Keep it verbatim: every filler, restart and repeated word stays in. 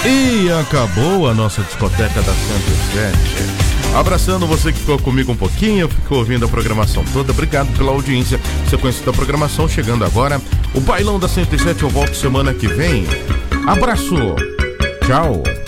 E acabou a nossa discoteca da cento e sete. Abraçando você que ficou comigo um pouquinho, ficou ouvindo a programação toda. Obrigado pela audiência. Sequência da programação chegando agora. O Bailão da cento e sete, eu volto semana que vem. Abraço. Tchau.